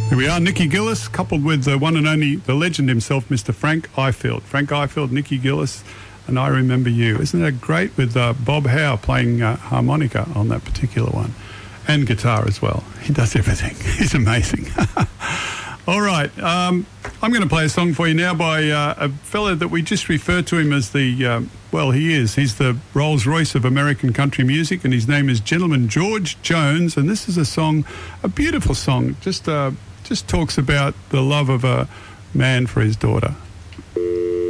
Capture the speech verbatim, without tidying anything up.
Here we are, Nicky Gillis, coupled with the one and only, the legend himself, Mister Frank Ifield. Frank Ifield, Nicky Gillis, and I Remember You. Isn't that great, with uh, Bob Howe playing uh, harmonica on that particular one, and guitar as well. He does everything. He's amazing. All right, um, I'm going to play a song for you now by uh, a fella that we just referred to him as the, uh, well, he is. He's the Rolls-Royce of American country music, and his name is Gentleman George Jones, and this is a song, a beautiful song, just uh, just talks about the love of a man for his daughter.